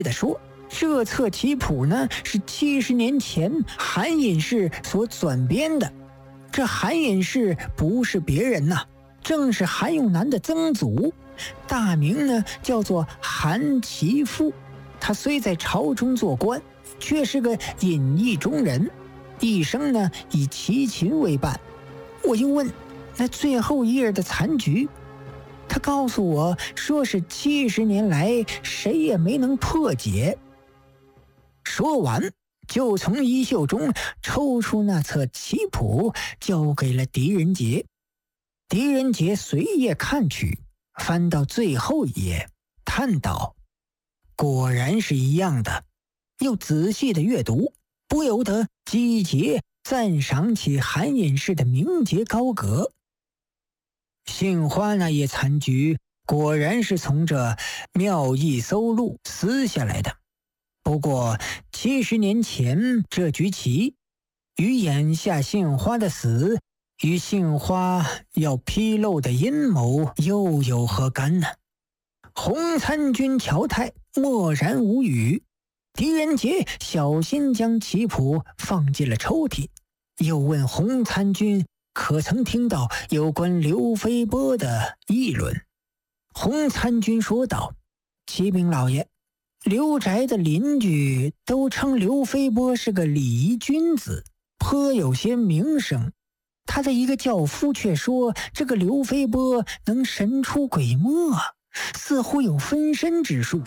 的说，这册棋谱呢是70年前韩隐士所转编的。这韩隐士不是别人呐，正是韩永南的曾祖，大名呢叫做韩琦父。他虽在朝中做官，却是个隐逸中人，一生呢以齐秦为伴。我就问那最后一页的残局，他告诉我说是70年来谁也没能破解。说完就从衣袖中抽出那册棋谱，交给了狄仁杰。狄仁杰随页看去，翻到最后一页，叹道：果然是一样的。又仔细的阅读，不由得击节赞赏起韩隐士的名节高阁。杏花那页残局果然是从这妙意搜录撕下来的，不过70年前这局棋与眼下杏花的死与杏花要披露的阴谋又有何干呢？洪参军乔泰默然无语。狄仁杰小心将棋谱放进了抽屉，又问洪参军可曾听到有关刘飞波的议论。洪参军说道：启禀老爷，刘宅的邻居都称刘飞波是个礼仪君子，颇有些名声。他的一个轿夫却说，这个刘飞波能神出鬼没，似乎有分身之术。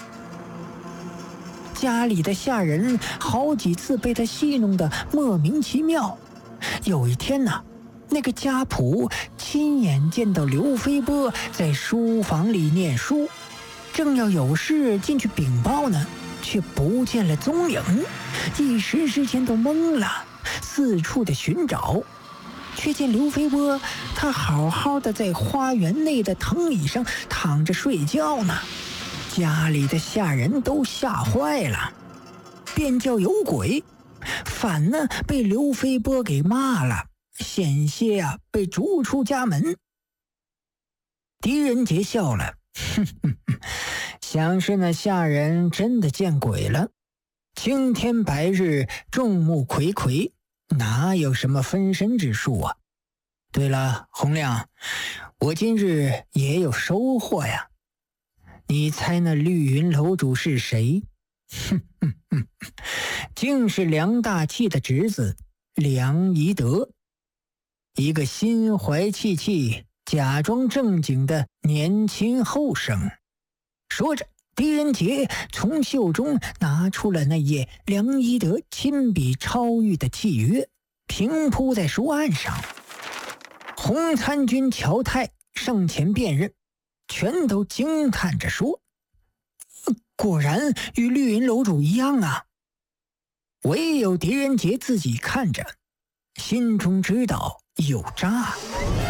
家里的下人好几次被他戏弄得莫名其妙。有一天呢，那个家仆亲眼见到刘飞波在书房里念书，正要有事进去禀报呢，却不见了踪影，一时之间都懵了，四处的寻找，却见刘飞波他好好的在花园内的藤椅上躺着睡觉呢。家里的下人都吓坏了，便叫有鬼，反呢被刘飞波给骂了，险些被逐出家门。狄仁杰笑了，想是那下人真的见鬼了。青天白日，众目睽睽，哪有什么分身之术啊？对了，洪亮，我今日也有收获呀。你猜那绿云楼主是谁？竟是梁大器的侄子梁宜德，一个心怀气气、假装正经的年轻后生。说着，狄仁杰从袖中拿出了那页梁宜德亲笔抄谕的契约，平铺在书案上。洪参军乔泰上前辨认，全都惊叹着说：果然与绿云楼主一样啊！唯有狄仁杰自己看着，心中知道有诈。